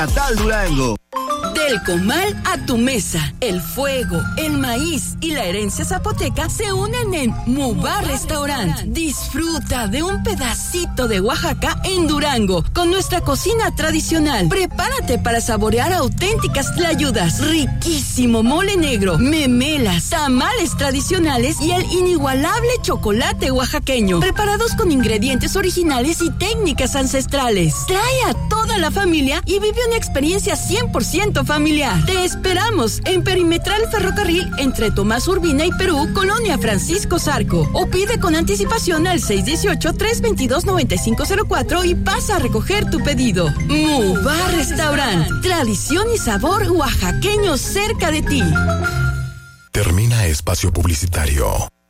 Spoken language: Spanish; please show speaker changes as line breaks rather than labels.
Natal Durango.
Del comal a tu mesa, el fuego, el maíz y la herencia zapoteca se unen en Mubar Restaurant. Disfruta de un pedacito de Oaxaca en Durango con nuestra cocina tradicional. Prepárate para saborear auténticas tlayudas, riquísimo mole negro, memelas, tamales tradicionales y el inigualable chocolate oaxaqueño, preparados con ingredientes originales y técnicas ancestrales. Trae a toda la familia y vive una experiencia 100% familiar. Te esperamos en Perimetral Ferrocarril entre Tomás Urbina y Perú, Colonia Francisco Zarco. O pide con anticipación al 618-322-9504 y pasa a recoger tu pedido. Mubar Restaurant. Tradición y sabor oaxaqueño cerca de ti.
Termina espacio publicitario.